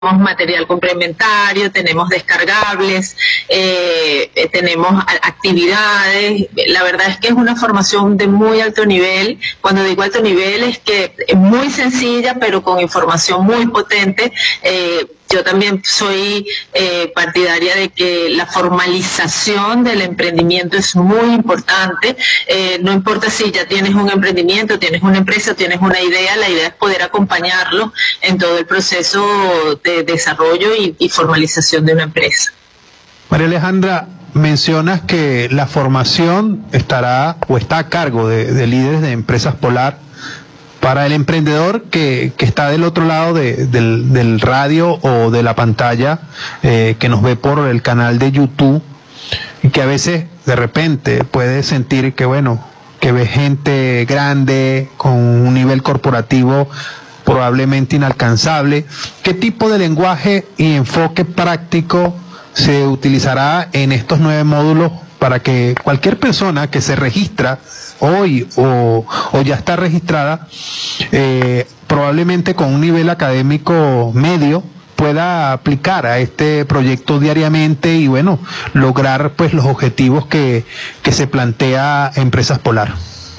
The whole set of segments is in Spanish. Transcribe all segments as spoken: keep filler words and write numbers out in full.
material complementario, tenemos descargables, eh, tenemos actividades. La verdad es que es una formación de muy alto nivel. Cuando digo alto nivel es que es muy sencilla, pero con información muy potente. Eh, Yo también soy eh, partidaria de que la formalización del emprendimiento es muy importante. Eh, no importa si ya tienes un emprendimiento, tienes una empresa, tienes una idea, la idea es poder acompañarlo en todo el proceso de desarrollo y, y formalización de una empresa. María Alejandra, mencionas que la formación estará o está a cargo de, de líderes de Empresas Polar. Para el emprendedor que, que está del otro lado de, del, del radio o de la pantalla, eh, que nos ve por el canal de YouTube, y que a veces de repente puede sentir que, bueno, que ve gente grande, con un nivel corporativo probablemente inalcanzable, ¿qué tipo de lenguaje y enfoque práctico se utilizará en estos nueve módulos para que cualquier persona que se registra hoy o, o ya está registrada, eh, probablemente con un nivel académico medio, pueda aplicar a este proyecto diariamente y, bueno, lograr pues los objetivos que, que se plantea Empresas Polar?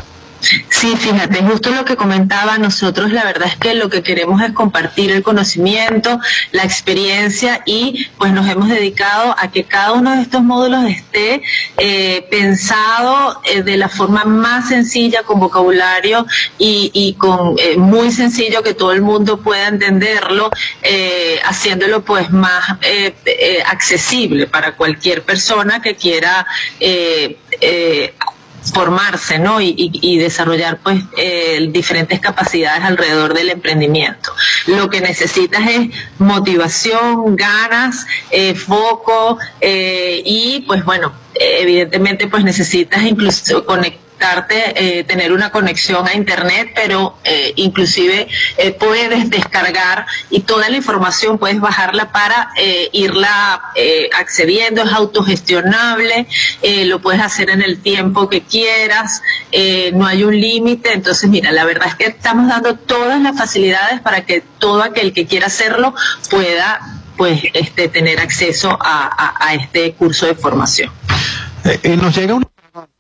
Sí, fíjate, justo lo que comentaba, nosotros la verdad es que lo que queremos es compartir el conocimiento, la experiencia, y pues nos hemos dedicado a que cada uno de estos módulos esté eh, pensado eh, de la forma más sencilla, con vocabulario y, y con eh, muy sencillo, que todo el mundo pueda entenderlo, eh, haciéndolo pues más eh, eh, accesible para cualquier persona que quiera eh, eh, formarse, ¿no? Y, y, y desarrollar pues eh, diferentes capacidades alrededor del emprendimiento. Lo que necesitas es motivación, ganas, eh, foco eh, y pues bueno, evidentemente pues necesitas incluso conectar Eh, tener una conexión a internet, pero eh, inclusive eh, puedes descargar y toda la información puedes bajarla para eh, irla eh, accediendo, es autogestionable, eh, lo puedes hacer en el tiempo que quieras, eh, no hay un límite. Entonces mira, la verdad es que estamos dando todas las facilidades para que todo aquel que quiera hacerlo pueda pues este tener acceso a, a, a este curso de formación. Eh, eh, nos llega una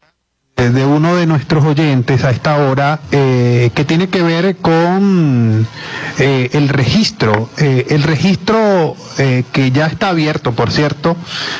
de uno de nuestros oyentes a esta hora, eh, que tiene que ver con eh, el registro, eh, el registro eh, que ya está abierto, por cierto.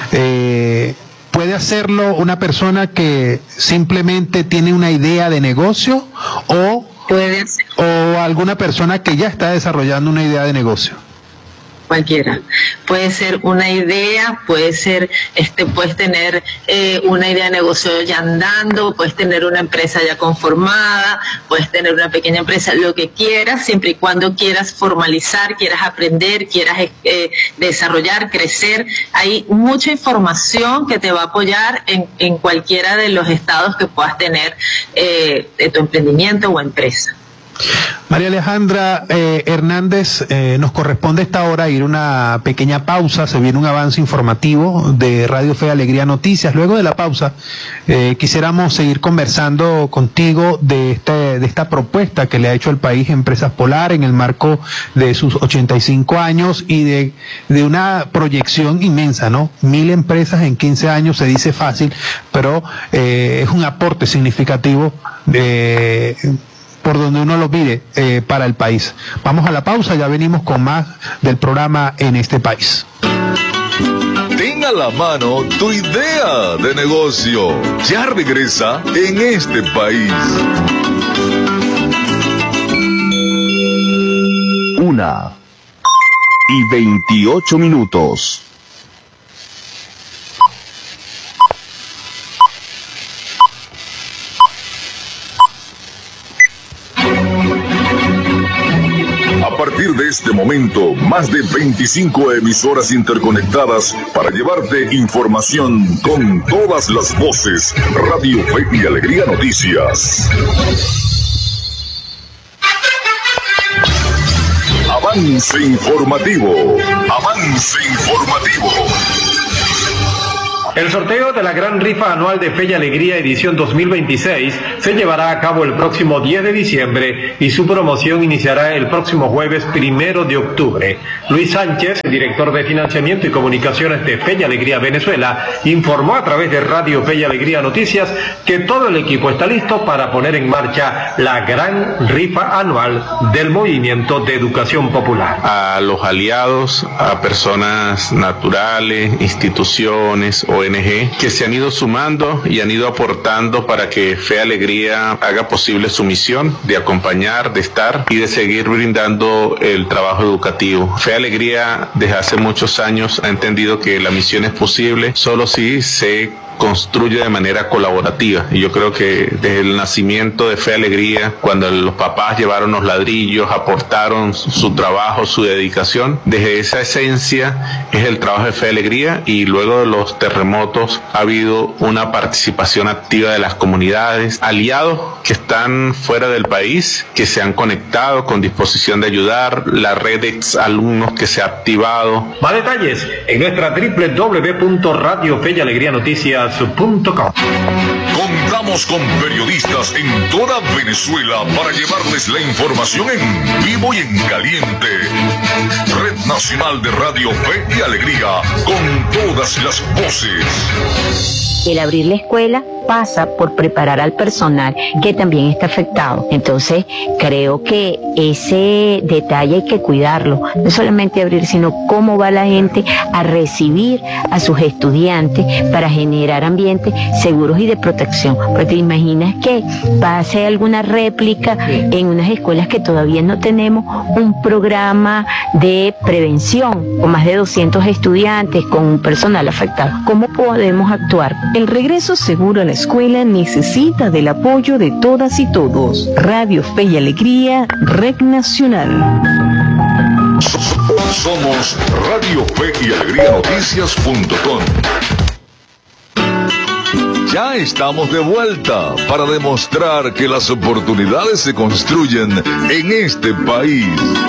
Eh, ¿puede hacerlo una persona que simplemente tiene una idea de negocio o, Puede ser. o alguna persona que ya está desarrollando una idea de negocio? Cualquiera. Puede ser una idea, puede ser, este, puedes tener eh, una idea de negocio ya andando, puedes tener una empresa ya conformada, puedes tener una pequeña empresa, lo que quieras, siempre y cuando quieras formalizar, quieras aprender, quieras eh, desarrollar, crecer. Hay mucha información que te va a apoyar en, en cualquiera de los estados que puedas tener eh, de tu emprendimiento o empresa. María Alejandra eh, Hernández, eh, nos corresponde esta hora ir una pequeña pausa. Se viene un avance informativo de Radio Fe y Alegría Noticias. Luego de la pausa, eh, quisiéramos seguir conversando contigo de, este, de esta propuesta que le ha hecho el país Empresas Polar en el marco de sus ochenta y cinco años y de, de una proyección inmensa, ¿no? Mil empresas en quince años, se dice fácil, pero eh, es un aporte significativo de... por donde uno lo mire, eh, para el país. Vamos a la pausa, ya venimos con más del programa En Este País. Ten a la mano tu idea de negocio. Ya regresa En Este País. Una y veintiocho minutos. A partir de este momento, más de veinticinco emisoras interconectadas para llevarte información con todas las voces. Radio Fe y Alegría Noticias. Avance informativo. Avance informativo. El sorteo de la gran rifa anual de Fe y Alegría edición dos mil veintiséis se llevará a cabo el próximo diez de diciembre y su promoción iniciará el próximo jueves primero de octubre. Luis Sánchez, director de Financiamiento y Comunicaciones de Fe y Alegría Venezuela, informó a través de Radio Fe y Alegría Noticias que todo el equipo está listo para poner en marcha la gran rifa anual del Movimiento de Educación Popular. A los aliados, a personas naturales, instituciones, O N G, que se han ido sumando y han ido aportando para que Fe y Alegría haga posible su misión de acompañar, de estar y de seguir brindando el trabajo educativo. Fe y Alegría desde hace muchos años ha entendido que la misión es posible solo si se construye de manera colaborativa, y yo creo que desde el nacimiento de Fe y Alegría, cuando los papás llevaron los ladrillos, aportaron su trabajo, su dedicación, desde esa esencia es el trabajo de Fe y Alegría, y luego de los terremotos ha habido una participación activa de las comunidades, aliados que están fuera del país, que se han conectado con disposición de ayudar, la red de alumnos que se ha activado. Más detalles en nuestra doble u doble u doble u punto radio fe y alegría noticias punto com. Contamos con periodistas en toda Venezuela para llevarles la información en vivo y en caliente. Red Nacional de Radio Fe y Alegría, con todas las voces. El abrir la escuela pasa por preparar al personal que también está afectado. Entonces, creo que ese detalle hay que cuidarlo. No solamente abrir, sino cómo va la gente a recibir a sus estudiantes para generar ambientes seguros y de protección. Porque te imaginas que pase alguna réplica en unas escuelas que todavía no tenemos un programa de prevención con más de doscientos estudiantes, con un personal afectado. ¿Cómo podemos actuar? El regreso seguro a la escuela necesita del apoyo de todas y todos. Radio Fe y Alegría, Red Nacional. Somos Radio Fe y Alegría Noticias punto com. Ya estamos de vuelta para demostrar que las oportunidades se construyen en este país.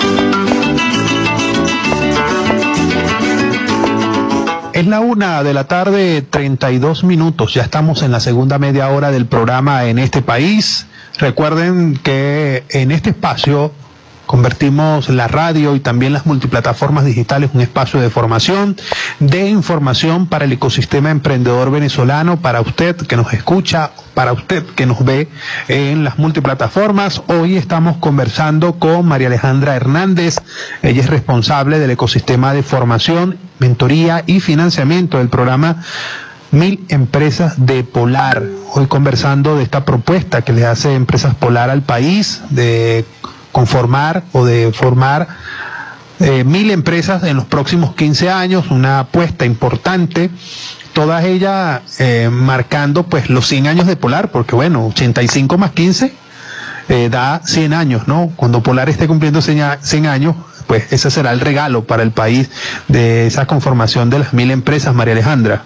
Es la una de la tarde, treinta y dos minutos. Ya estamos en la segunda media hora del programa En este país. Recuerden que en este espacio convertimos la radio y también las multiplataformas digitales en un espacio de formación, de información para el ecosistema emprendedor venezolano, para usted que nos escucha, para usted que nos ve en las multiplataformas. Hoy estamos conversando con María Alejandra Hernández. Ella es responsable del ecosistema de formación, mentoría y financiamiento del programa Mil Empresas de Polar. Hoy conversando de esta propuesta que le hace Empresas Polar al país de conformar o de formar eh, mil empresas en los próximos quince años, una apuesta importante, todas ellas eh, marcando pues los cien años de Polar, porque bueno, ochenta y cinco más quince eh, da cien años, ¿no? Cuando Polar esté cumpliendo cien años, pues ese será el regalo para el país de esa conformación de las mil empresas, María Alejandra.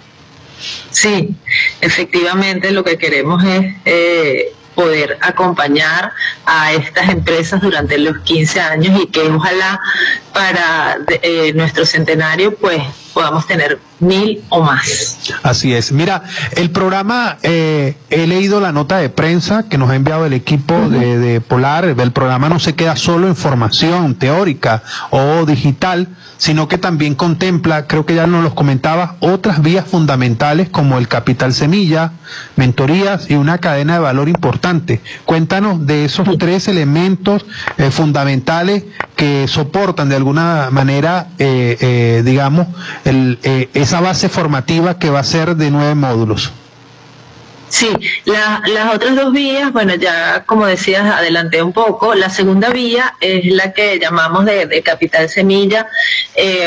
Sí, efectivamente lo que queremos es eh, poder acompañar a estas empresas durante los quince años y que ojalá para eh, nuestro centenario pues podamos tener mil o más. Así es. Mira, el programa, eh, he leído la nota de prensa que nos ha enviado el equipo uh-huh. de, de Polar. El programa no se queda solo en formación teórica o digital, sino que también contempla, creo que ya nos los comentabas, otras vías fundamentales como el capital semilla, mentorías y una cadena de valor importante. Cuéntanos de esos tres elementos eh, fundamentales que soportan de alguna manera, eh, eh, digamos, el, eh, esa base formativa que va a ser de nueve módulos. Sí, la, las otras dos vías, bueno, ya como decías, adelanté un poco. La segunda vía es la que llamamos de, de capital semilla eh,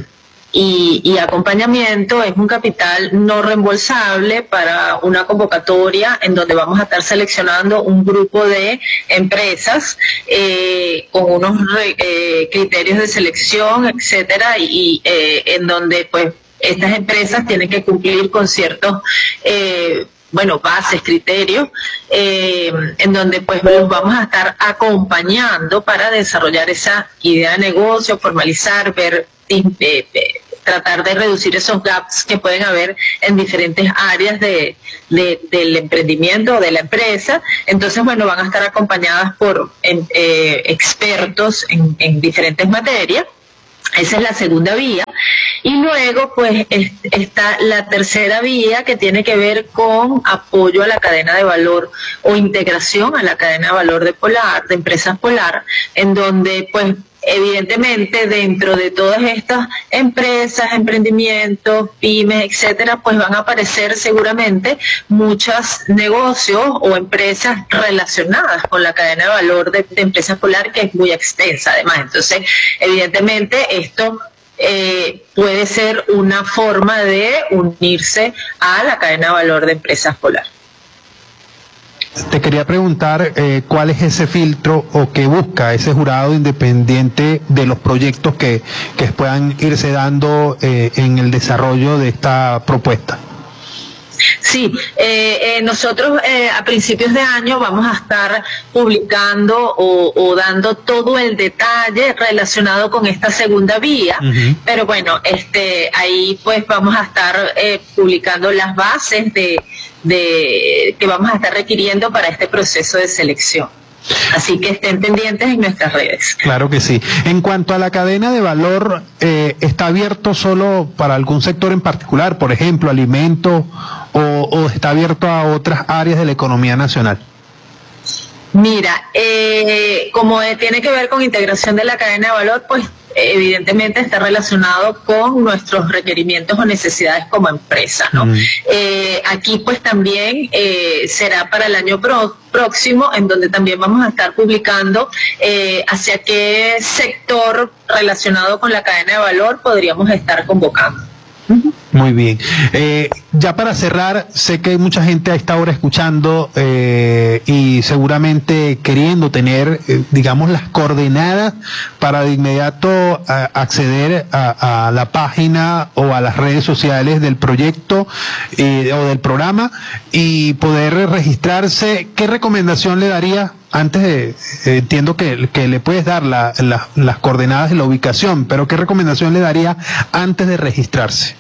y, y acompañamiento. Es un capital no reembolsable para una convocatoria en donde vamos a estar seleccionando un grupo de empresas eh, con unos re, eh, criterios de selección, etcétera, y, y eh, en donde pues estas empresas tienen que cumplir con ciertos eh, bueno, bases, criterios, eh, en donde pues los vamos a estar acompañando para desarrollar esa idea de negocio, formalizar, ver, eh, tratar de reducir esos gaps que pueden haber en diferentes áreas de, de, del emprendimiento o de la empresa. Entonces, bueno, van a estar acompañadas por eh, expertos en, en diferentes materias. Esa es la segunda vía. Y luego, pues, es, está la tercera vía, que tiene que ver con apoyo a la cadena de valor o integración a la cadena de valor de Polar, de Empresas Polar, en donde, pues, evidentemente, dentro de todas estas empresas, emprendimientos, pymes, etcétera, pues van a aparecer seguramente muchos negocios o empresas relacionadas con la cadena de valor de, de Empresas Polar, que es muy extensa además. Entonces, evidentemente, esto eh, puede ser una forma de unirse a la cadena de valor de Empresas Polar. Te quería preguntar eh, cuál es ese filtro o qué busca ese jurado independiente de los proyectos que, que puedan irse dando eh, en el desarrollo de esta propuesta. Sí, eh, eh, nosotros eh, a principios de año vamos a estar publicando o, o dando todo el detalle relacionado con esta segunda vía, uh-huh. Pero bueno, este, ahí pues vamos a estar eh, publicando las bases de, de que vamos a estar requiriendo para este proceso de selección. Así que estén pendientes en nuestras redes. Claro que sí. En cuanto a la cadena de valor, eh, ¿está abierto solo para algún sector en particular, por ejemplo, alimentos, o, o está abierto a otras áreas de la economía nacional? Mira, eh, como tiene que ver con integración de la cadena de valor, pues evidentemente está relacionado con nuestros requerimientos o necesidades como empresa, ¿no? Mm. Eh, aquí pues también eh, será para el año pro, próximo, en donde también vamos a estar publicando eh, hacia qué sector relacionado con la cadena de valor podríamos estar convocando. Uh-huh. Muy bien. Eh, ya para cerrar, sé que hay mucha gente a esta hora escuchando eh, y seguramente queriendo tener, eh, digamos, las coordenadas para de inmediato a, acceder a, a la página o a las redes sociales del proyecto eh, o del programa y poder registrarse. ¿Qué recomendación le daría? Antes de, eh, entiendo que, que le puedes dar la, la, las coordenadas de la ubicación, pero ¿qué recomendación le daría antes de registrarse?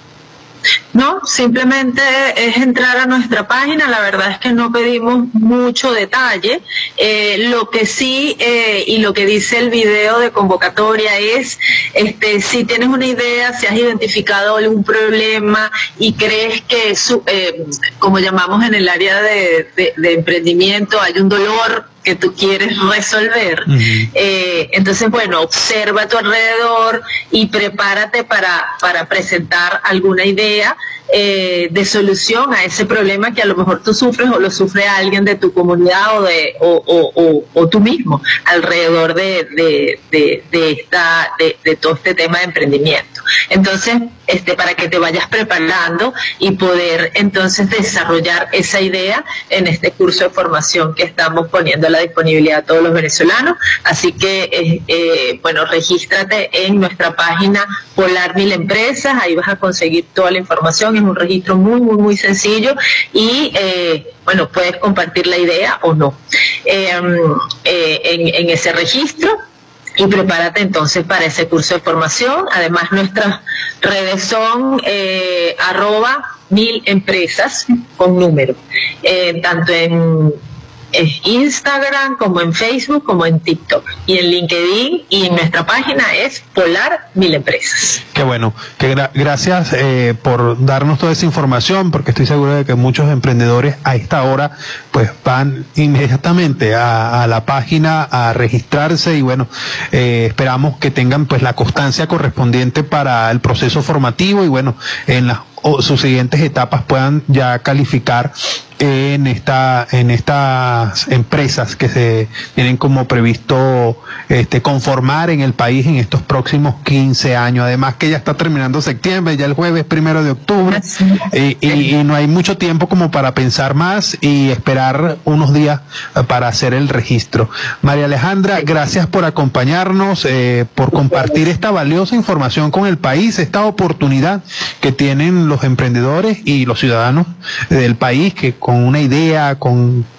No, simplemente es entrar a nuestra página. La verdad es que no pedimos mucho detalle. Eh, lo que sí, eh, y lo que dice el video de convocatoria es, este, si tienes una idea, si has identificado algún problema y crees que, su, eh, como llamamos en el área de, de, de emprendimiento, hay un dolor que tú quieres resolver, uh-huh. eh, entonces, bueno, observa a tu alrededor y prepárate para, para presentar alguna idea eh, de solución a ese problema que a lo mejor tú sufres o lo sufre alguien de tu comunidad o de o, o, o, o tú mismo alrededor de, de, de, de, esta, de, de todo este tema de emprendimiento. Entonces, este, para que te vayas preparando y poder entonces desarrollar esa idea en este curso de formación que estamos poniendo a la disponibilidad a todos los venezolanos. Así que, eh, eh, bueno, regístrate en nuestra página Polar Mil Empresas, ahí vas a conseguir toda la información, es un registro muy, muy, muy sencillo y, eh, bueno, puedes compartir la idea o no eh, eh, en, en ese registro. Y prepárate entonces para ese curso de formación. Además, nuestras redes son eh, arroba mil empresas con número, eh, tanto en, en Instagram como en Facebook como en TikTok y en LinkedIn, y en nuestra página es Polar Mil Empresas. Qué bueno, que gra- gracias eh, por darnos toda esa información, porque estoy seguro de que muchos emprendedores a esta hora pues van inmediatamente a, a la página a registrarse y bueno, eh, esperamos que tengan pues la constancia correspondiente para el proceso formativo y bueno, en las o sus siguientes etapas puedan ya calificar en esta en estas empresas que se tienen como previsto este conformar en el país en estos próximos quince años. Además que ya está terminando septiembre, ya el jueves primero de octubre, y, y, y no hay mucho tiempo como para pensar más y esperar unos días para hacer el registro. María Alejandra, gracias por acompañarnos, eh, por compartir esta valiosa información con el país, esta oportunidad que tienen los emprendedores y los ciudadanos del país que con una idea, con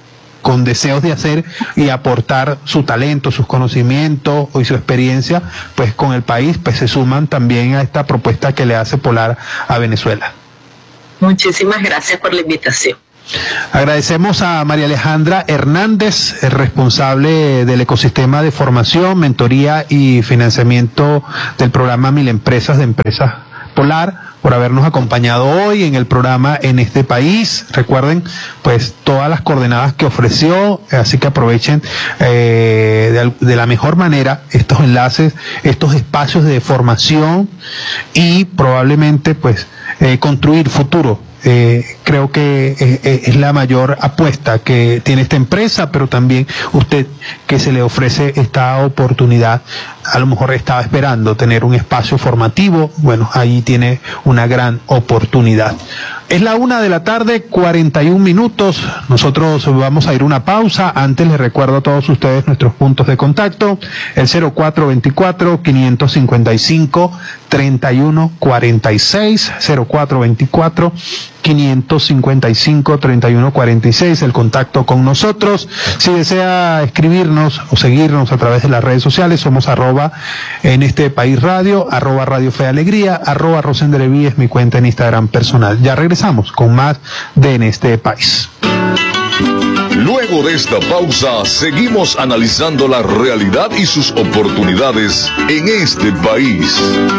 con deseos de hacer y aportar su talento, sus conocimientos y su experiencia, pues con el país, pues se suman también a esta propuesta que le hace Polar a Venezuela. Muchísimas gracias por la invitación. Agradecemos a María Alejandra Hernández, el responsable del ecosistema de formación, mentoría y financiamiento del programa Mil Empresas de Empresas Polar, por habernos acompañado hoy en el programa En Este País. Recuerden, pues, todas las coordenadas que ofreció, así que aprovechen eh, de, de la mejor manera estos enlaces, estos espacios de formación y probablemente, pues, eh, construir futuro. Eh, creo que eh, es la mayor apuesta que tiene esta empresa, pero también usted que se le ofrece esta oportunidad, a lo mejor estaba esperando tener un espacio formativo, bueno, ahí tiene una gran oportunidad. Es la una de la tarde, cuarenta y un minutos. Nosotros vamos a ir a una pausa. Antes les recuerdo a todos ustedes nuestros puntos de contacto. El cero cuatro veinticuatro, quinientos cincuenta y cinco, treinta y uno cuarenta y seis. cero cuatro veinticuatro, quinientos cincuenta y cinco, treinta y uno cuarenta y seis. El contacto con nosotros. Si desea escribirnos o seguirnos a través de las redes sociales, somos arroba en este país radio, arroba Radio Fe y Alegría, arroba Rosendrevi es mi cuenta en Instagram personal. Ya regresamos con más de En Este País. Luego de esta pausa, seguimos analizando la realidad y sus oportunidades en este país.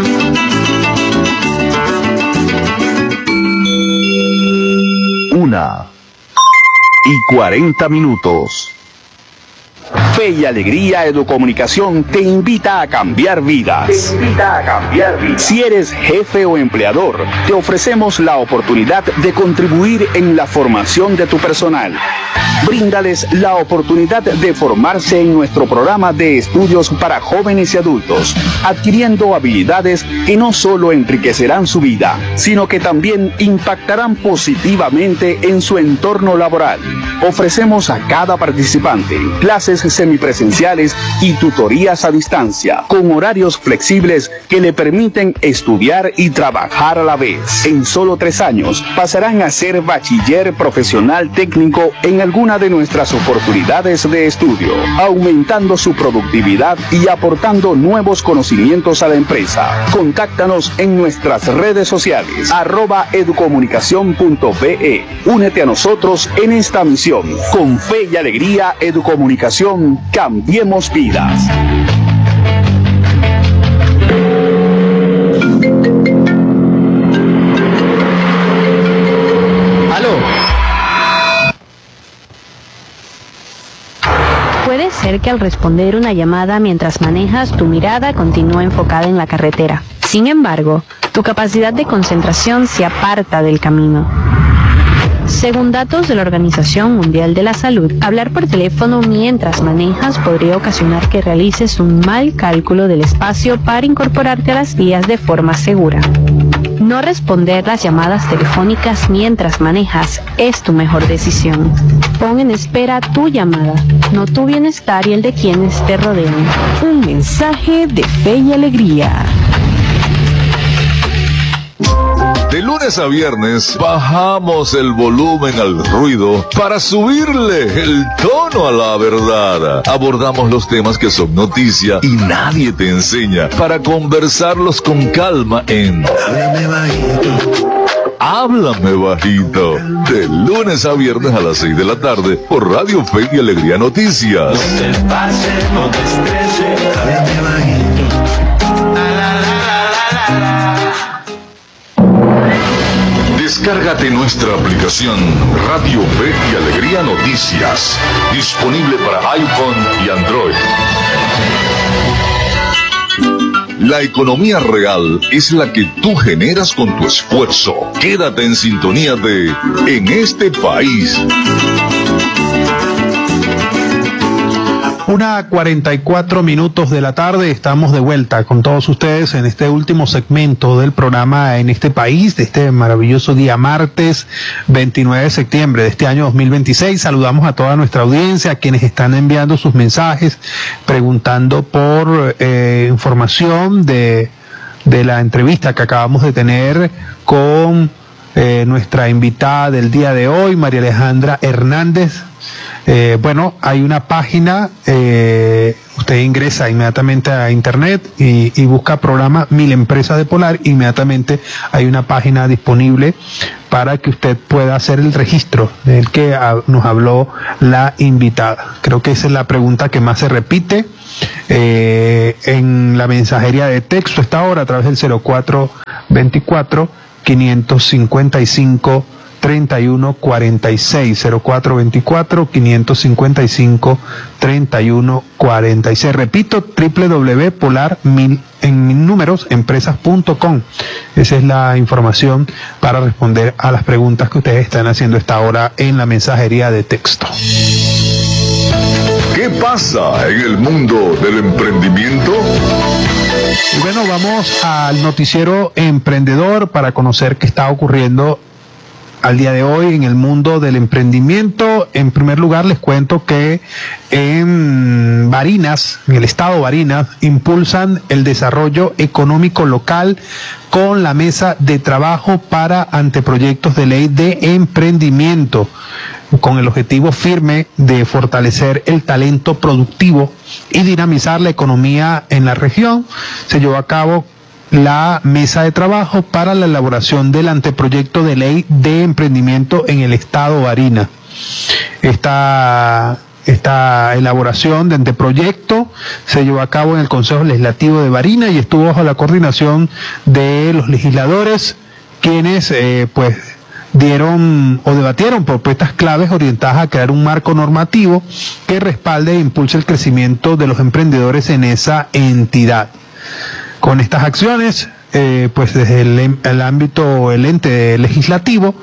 Una y cuarenta minutos. Fe y Alegría Educomunicación te invita a cambiar vidas. Te invita a cambiar vidas. Si eres jefe o empleador, te ofrecemos la oportunidad de contribuir en la formación de tu personal. Bríndales la oportunidad de formarse en nuestro programa de estudios para jóvenes y adultos, adquiriendo habilidades que no solo enriquecerán su vida, sino que también impactarán positivamente en su entorno laboral. Ofrecemos a cada participante clases semipresenciales y tutorías a distancia, con horarios flexibles que le permiten estudiar y trabajar a la vez. En solo tres años pasarán a ser bachiller profesional técnico en alguna de nuestras oportunidades de estudio, aumentando su productividad y aportando nuevos conocimientos a la empresa. Contáctanos en nuestras redes sociales, arroba educomunicación punto be. Únete a nosotros en esta misión. Con Fe y Alegría Educomunicación, cambiemos vidas. Puede ser que al responder una llamada mientras manejas, tu mirada continúe enfocada en la carretera. Sin embargo, tu capacidad de concentración se aparta del camino. Según datos de la Organización Mundial de la Salud, hablar por teléfono mientras manejas podría ocasionar que realices un mal cálculo del espacio para incorporarte a las vías de forma segura. No responder las llamadas telefónicas mientras manejas es tu mejor decisión. Pon en espera tu llamada, no tu bienestar y el de quienes te rodean. Un mensaje de Fe y Alegría. De lunes a viernes bajamos el volumen al ruido para subirle el tono a la verdad. Abordamos los temas que son noticia y nadie te enseña para conversarlos con calma en Háblame Bajito. Háblame Bajito. De lunes a viernes a las seis de la tarde por Radio Fe y Alegría Noticias. No te pases, no te estreses, háblame bajito. La, la, la, la, la, la. Descárgate nuestra aplicación Radio Fe y Alegría Noticias, disponible para iPhone y Android. La economía real es la que tú generas con tu esfuerzo. Quédate en sintonía de En Este País. Una cuarenta y cuatro minutos de la tarde, estamos de vuelta con todos ustedes en este último segmento del programa En Este País, de este maravilloso día martes veintinueve de septiembre de este año dos mil veintiséis. Saludamos a toda nuestra audiencia, a quienes están enviando sus mensajes, preguntando por eh, información de, de la entrevista que acabamos de tener con eh, nuestra invitada del día de hoy, María Alejandra Hernández, Eh, bueno, hay una página, eh, usted ingresa inmediatamente a internet y, y busca programa Mil Empresas de Polar, inmediatamente hay una página disponible para que usted pueda hacer el registro del que a, nos habló la invitada. Creo que esa es la pregunta que más se repite eh, en la mensajería de texto esta hora a través del cero cuatro veinticuatro, quinientos cincuenta y cinco, treinta y uno cuarenta y seis, cero cuatro veinticuatro, quinientos cincuenta y cinco, treinta y uno cuarenta y seis. Repito, doble u doble u doble u punto polar mil en números empresas punto com. Esa es la información para responder a las preguntas que ustedes están haciendo esta hora en la mensajería de texto. ¿Qué pasa en el mundo del emprendimiento? Y bueno, vamos al noticiero emprendedor para conocer qué está ocurriendo al día de hoy en el mundo del emprendimiento. En primer lugar, les cuento que en Barinas, en el estado de Barinas, impulsan el desarrollo económico local con la mesa de trabajo para anteproyectos de ley de emprendimiento, con el objetivo firme de fortalecer el talento productivo y dinamizar la economía en la región. Se llevó a cabo la mesa de trabajo para la elaboración del anteproyecto de ley de emprendimiento en el estado Barinas. Esta, esta elaboración de anteproyecto se llevó a cabo en el Consejo Legislativo de Barinas y estuvo bajo la coordinación de los legisladores, quienes eh, pues dieron o debatieron propuestas claves orientadas a crear un marco normativo que respalde e impulse el crecimiento de los emprendedores en esa entidad. Con estas acciones, eh, pues desde el, el ámbito, el ente legislativo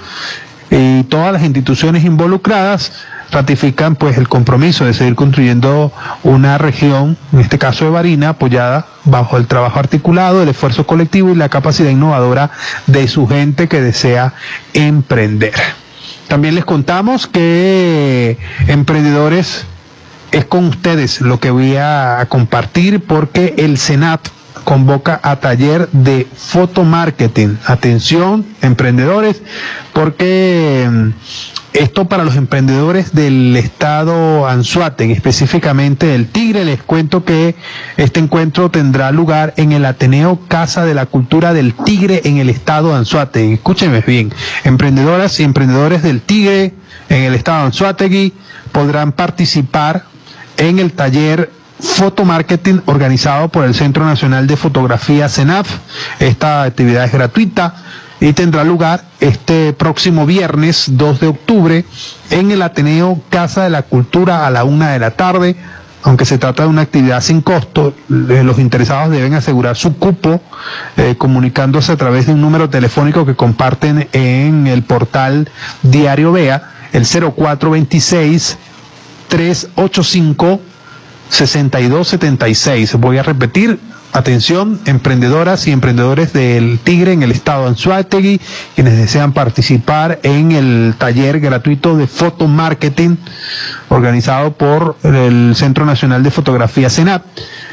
y todas las instituciones involucradas ratifican pues el compromiso de seguir construyendo una región, en este caso de Barinas, apoyada bajo el trabajo articulado, el esfuerzo colectivo y la capacidad innovadora de su gente que desea emprender. También les contamos que emprendedores, es con ustedes lo que voy a compartir, porque el Senat convoca a taller de fotomarketing. Atención, emprendedores, porque esto para los emprendedores del estado Anzoátegui, específicamente del Tigre. Les cuento que este encuentro tendrá lugar en el Ateneo Casa de la Cultura del Tigre en el estado Anzoátegui. Escúchenme bien, emprendedoras y emprendedores del Tigre en el estado Anzoátegui podrán participar en el taller Fotomarketing organizado por el Centro Nacional de Fotografía CENAF. Esta actividad es gratuita y tendrá lugar este próximo viernes dos de octubre en el Ateneo Casa de la Cultura a la una de la tarde. Aunque se trata de una actividad sin costo, los interesados deben asegurar su cupo eh, comunicándose a través de un número telefónico que comparten en el portal Diario Vea, el cero cuatro veintiséis, trescientos ochenta y cinco, sesenta y dos setenta y seis. Voy a repetir, atención, emprendedoras y emprendedores del Tigre en el estado de Anzoátegui, quienes desean participar en el taller gratuito de fotomarketing organizado por el Centro Nacional de Fotografía CENAF.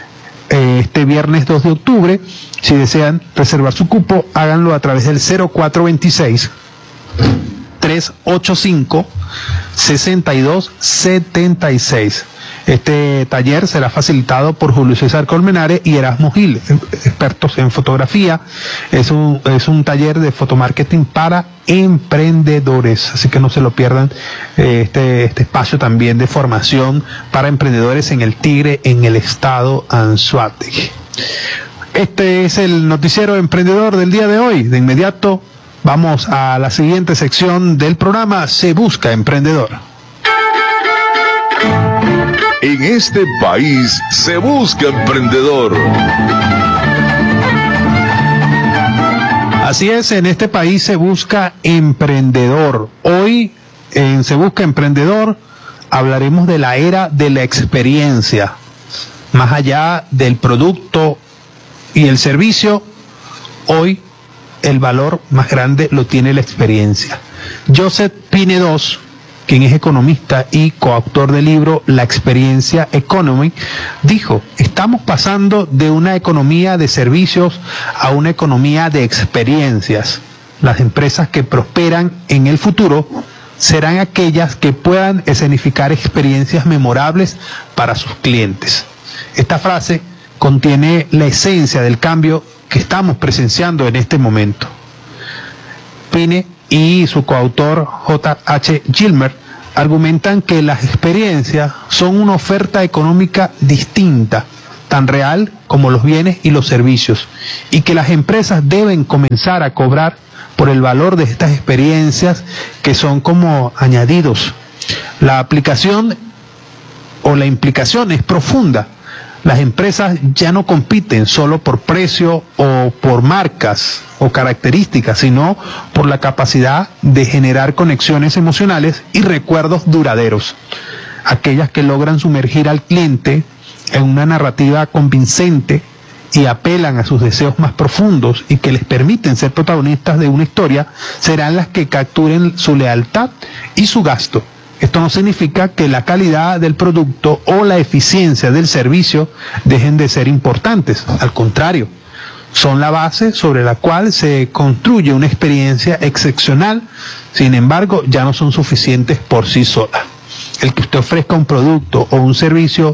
Este viernes dos de octubre, si desean reservar su cupo, háganlo a través del cero cuatro veintiséis, trescientos ochenta y cinco, sesenta y dos setenta y seis. Este taller será facilitado por Julio César Colmenares y Erasmo Gil, expertos en fotografía. Es un, es un taller de fotomarketing para emprendedores, así que no se lo pierdan, eh, este, este espacio también de formación para emprendedores en el Tigre, en el estado Anzoátegui. Este es el noticiero emprendedor del día de hoy. De inmediato vamos a la siguiente sección del programa, Se Busca Emprendedor. En este país se busca emprendedor. Así es, en este país se busca emprendedor. Hoy en Se Busca Emprendedor hablaremos de la era de la experiencia. Más allá del producto y el servicio, hoy el valor más grande lo tiene la experiencia. Joseph Pinedos, quien es economista y coautor del libro La Experiencia Economy, dijo: estamos pasando de una economía de servicios a una economía de experiencias. Las empresas que prosperan en el futuro serán aquellas que puedan escenificar experiencias memorables para sus clientes. Esta frase contiene la esencia del cambio que estamos presenciando en este momento. Pine y su coautor J H Gilmer argumentan que las experiencias son una oferta económica distinta, tan real como los bienes y los servicios, y que las empresas deben comenzar a cobrar por el valor de estas experiencias que son como añadidos. La aplicación o la implicación es profunda. Las empresas ya no compiten solo por precio o por marcas o características, sino por la capacidad de generar conexiones emocionales y recuerdos duraderos, aquellas que logran sumergir al cliente en una narrativa convincente y apelan a sus deseos más profundos y que les permiten ser protagonistas de una historia, serán las que capturen su lealtad y su gasto. Esto no significa que la calidad del producto o la eficiencia del servicio dejen de ser importantes. Al contrario, son la base sobre la cual se construye una experiencia excepcional. Sin embargo, ya no son suficientes por sí solas. El que usted ofrezca un producto o un servicio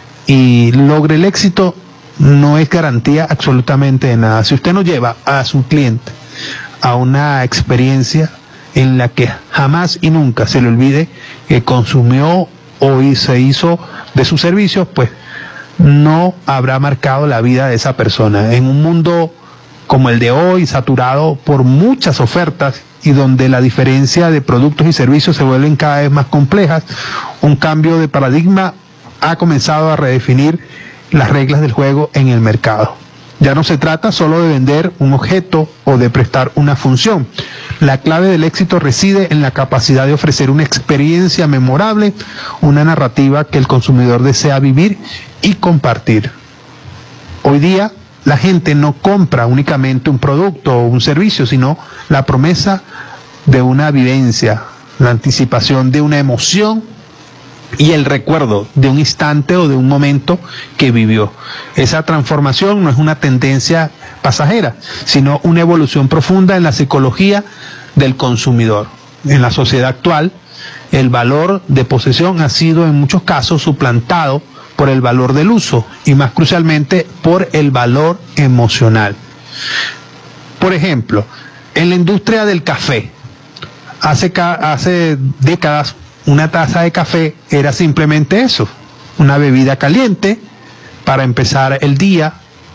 y logre el éxito no es garantía absolutamente de nada. Si usted no lleva a su cliente a una experiencia en la que jamás y nunca se le olvide que consumió o se hizo de sus servicios, pues no habrá marcado la vida de esa persona. En un mundo como el de hoy, saturado por muchas ofertas y donde la diferencia de productos y servicios se vuelven cada vez más complejas, un cambio de paradigma ha comenzado a redefinir las reglas del juego en el mercado. Ya no se trata solo de vender un objeto o de prestar una función. La clave del éxito reside en la capacidad de ofrecer una experiencia memorable, una narrativa que el consumidor desea vivir y compartir. Hoy día la gente no compra únicamente un producto o un servicio, sino la promesa de una vivencia, la anticipación de una emoción y el recuerdo de un instante o de un momento que vivió. Esa transformación no es una tendencia pasajera, sino una evolución profunda en la psicología del consumidor. En la sociedad actual, el valor de posesión ha sido en muchos casos suplantado por el valor del uso y más crucialmente por el valor emocional. Por ejemplo, en la industria del café, hace, hace décadas una taza de café era simplemente eso, una bebida caliente para empezar el día.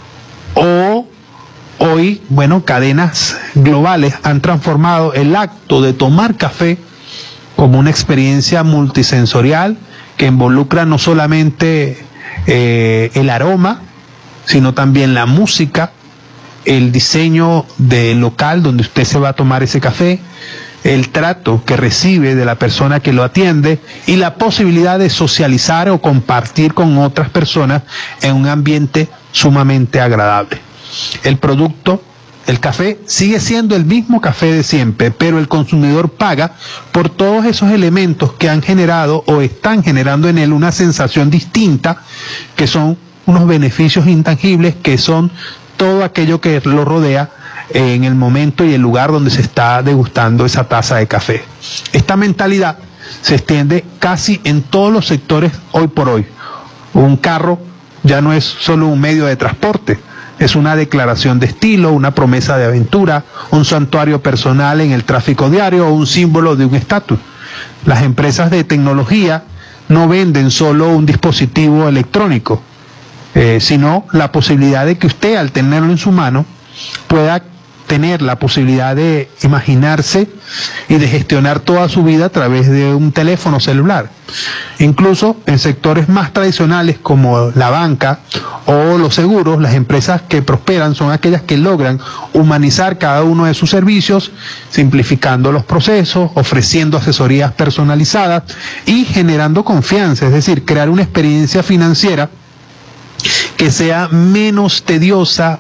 O hoy, bueno, cadenas globales han transformado el acto de tomar café como una experiencia multisensorial que involucra no solamente eh, el aroma, sino también la música, el diseño del local donde usted se va a tomar ese café, el trato que recibe de la persona que lo atiende y la posibilidad de socializar o compartir con otras personas en un ambiente sumamente agradable. El producto, el café, sigue siendo el mismo café de siempre, pero el consumidor paga por todos esos elementos que han generado o están generando en él una sensación distinta, que son unos beneficios intangibles, que son todo aquello que lo rodea en el momento y el lugar donde se está degustando esa taza de café. Esta mentalidad se extiende casi en todos los sectores hoy por hoy. Un carro ya no es solo un medio de transporte, es una declaración de estilo, una promesa de aventura, un santuario personal en el tráfico diario o un símbolo de un estatus. Las empresas de tecnología no venden solo un dispositivo electrónico, eh, sino la posibilidad de que usted, al tenerlo en su mano, pueda tener la posibilidad de imaginarse y de gestionar toda su vida a través de un teléfono celular. Incluso en sectores más tradicionales como la banca o los seguros, las empresas que prosperan son aquellas que logran humanizar cada uno de sus servicios, simplificando los procesos, ofreciendo asesorías personalizadas y generando confianza, es decir, crear una experiencia financiera que sea menos tediosa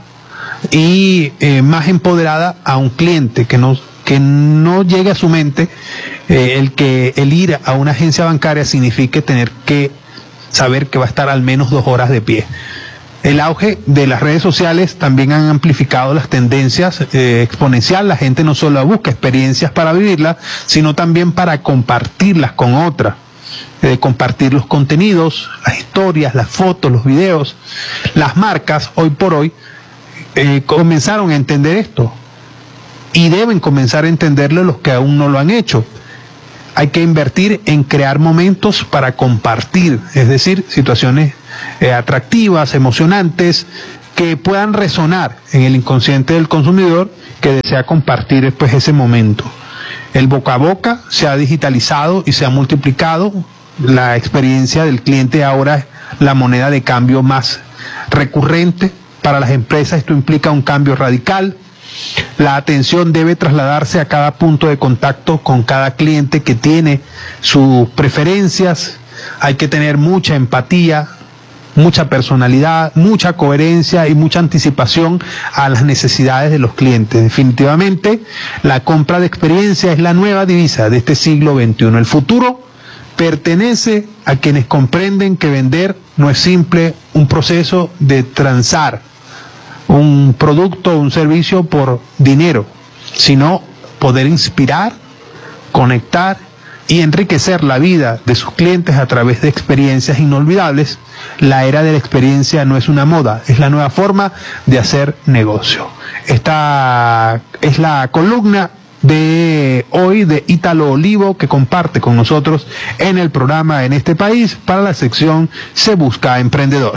y eh, más empoderada a un cliente, que no, que no llegue a su mente eh, el que el ir a una agencia bancaria signifique tener que saber que va a estar al menos dos horas de pie. El auge de las redes sociales también han amplificado las tendencias eh, exponencial. La gente no solo busca experiencias para vivirlas, sino también para compartirlas con otras. Eh, compartir los contenidos, las historias, las fotos, los videos. Las marcas, hoy por hoy, eh, comenzaron a entender esto. Y deben comenzar a entenderlo los que aún no lo han hecho. Hay que invertir en crear momentos para compartir, es decir, situaciones eh, atractivas, emocionantes, que puedan resonar en el inconsciente del consumidor que desea compartir después ese momento. El boca a boca se ha digitalizado y se ha multiplicado. La experiencia del cliente ahora es la moneda de cambio más recurrente. Para las empresas esto implica un cambio radical. La atención debe trasladarse a cada punto de contacto con cada cliente que tiene sus preferencias. Hay que tener mucha empatía, mucha personalidad, mucha coherencia y mucha anticipación a las necesidades de los clientes. Definitivamente, la compra de experiencia es la nueva divisa de este siglo veintiuno. El futuro pertenece a quienes comprenden que vender no es simple un proceso de transar un producto o un servicio por dinero, sino poder inspirar, conectar y enriquecer la vida de sus clientes a través de experiencias inolvidables. La era de la experiencia no es una moda, es la nueva forma de hacer negocio. Esta es la columna de hoy de Ítalo Olivo, que comparte con nosotros en el programa En este País para la sección Se Busca Emprendedor.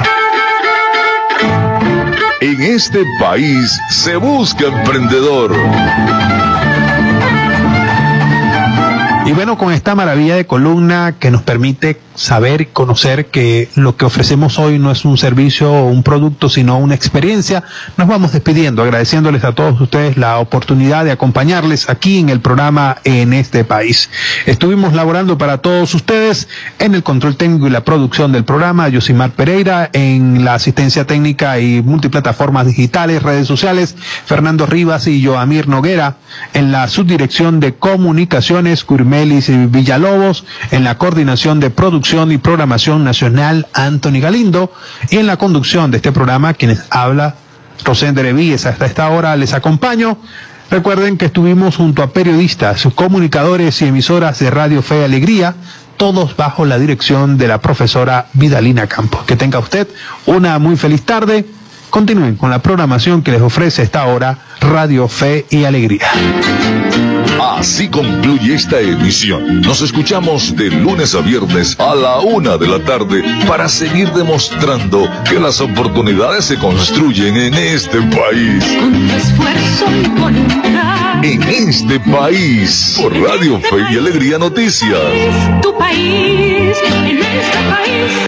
En este país se busca emprendedor. Y bueno, con esta maravilla de columna que nos permite saber y conocer que lo que ofrecemos hoy no es un servicio o un producto, sino una experiencia, nos vamos despidiendo, agradeciéndoles a todos ustedes la oportunidad de acompañarles aquí en el programa En este País. Estuvimos laborando para todos ustedes en el control técnico y la producción del programa, Yosimar Pereira, en la asistencia técnica y multiplataformas digitales, redes sociales, Fernando Rivas y Joamir Noguera, en la subdirección de comunicaciones, Curmelis Villalobos, en la coordinación de producción y programación nacional, Anthony Galindo, y en la conducción de este programa, quienes habla, Rosender Evíes. Hasta esta hora les acompaño. Recuerden que estuvimos junto a periodistas, comunicadores y emisoras de Radio Fe y Alegría, todos bajo la dirección de la profesora Vidalina Campos. Que tenga usted una muy feliz tarde. Continúen con la programación que les ofrece a esta hora Radio Fe y Alegría. Así concluye esta emisión. Nos escuchamos de lunes a viernes a la una de la tarde para seguir demostrando que las oportunidades se construyen en este país. Con tu esfuerzo y voluntad. En este país, por Radio Fe y Alegría Noticias. Tu país, en este país.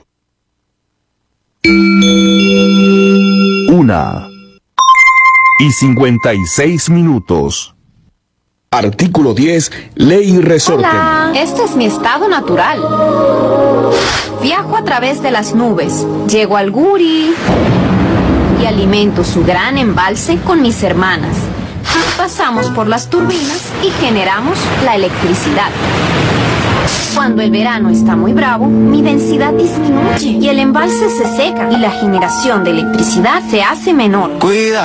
Una y cincuenta y seis minutos. Artículo diez, Ley y Resorte. Hola, este es mi estado natural. Viajo a través de las nubes, llego al Guri y alimento su gran embalse con mis hermanas. Pasamos por las turbinas y generamos la electricidad. Cuando el verano está muy bravo, mi densidad disminuye y el embalse se seca y la generación de electricidad se hace menor. Cuida.